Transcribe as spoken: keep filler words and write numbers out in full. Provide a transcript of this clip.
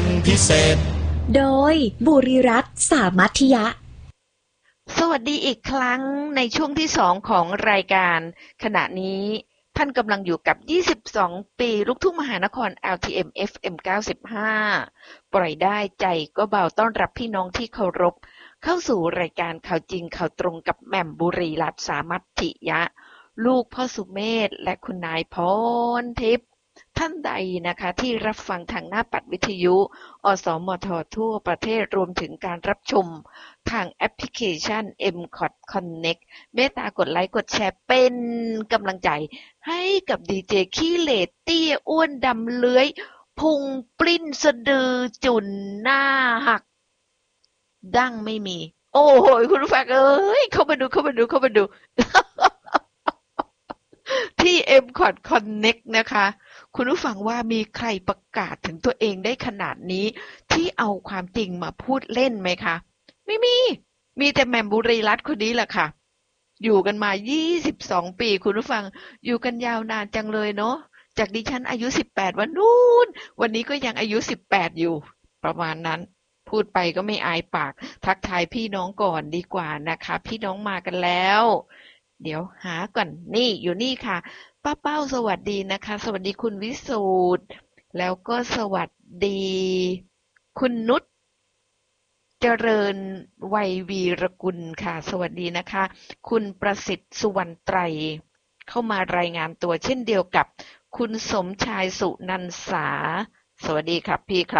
เป็นพิเศษโดยบุริรัตน์สามัธยะสวัสดีอีกครั้งในช่วงที่สองของรายการขณะนี้ท่านกำลังอยู่กับยี่สิบสองปีลูกทุ่งมหานคร แอล ที เอ็ม เอฟ เอ็ม เก้าสิบห้า ปล่อยได้ใจก็เบาต้อนรับพี่น้องที่เคารพเข้าสู่รายการข่าวจริงข่าวตรงกับแหม่มบุรีรัตน์สามัธยะลูกพ่อสุเมธและคุณนายพรทิพย์ท่านใดนะคะที่รับฟังทางหน้าปัดวิทยุอสมททั่วประเทศรวมถึงการรับชมทางแอปพลิเคชัน เอ็ม ซี โอ ที Connect เมตตากดไลค์กดแชร์เป็นกำลังใจให้กับดีเจขี้เหร่เตี้ยอ้วนดำเลื้อยพุงปลิ้นสะดือจุ่นหน้าหักดั้งไม่มีโอ้โหคุณผู้ฟังเอ้ยเข้ามาดูเข้ามาดูเข้ามาดู ที่ เอ็ม ซี โอ ที Connect นะคะคุณผู้ฟังว่ามีใครประกาศถึงตัวเองได้ขนาดนี้ที่เอาความจริงมาพูดเล่นไหมคะไม่มีมีแต่แหม่มบุรีรัตน์คนนี้แหละค่ะอยู่กันมายี่สิบสองปีคุณผู้ฟังอยู่กันยาวนานจังเลยเนาะจากดิฉันอายุสิบแปดวันนู้นวันนี้ก็ยังอายุสิบแปดอยู่ประมาณนั้นพูดไปก็ไม่อายปากทักทายพี่น้องก่อนดีกว่านะคะพี่น้องมากันแล้วเดี๋ยวหาก่อนนี่อยู่นี่ค่ะป้าเป้าสวัสดีนะคะสวัสดีคุณวิสูตรแล้วก็สวัสดีคุณนุชเจริญวัยวีรกุลค่ะสวัสดีนะคะคุณประสิทธิ์สุวรรณไตรเข้ามารายงานตัวเช่นเดียวกับคุณสมชายสุนันสาสวัสดีครับพี่ครับ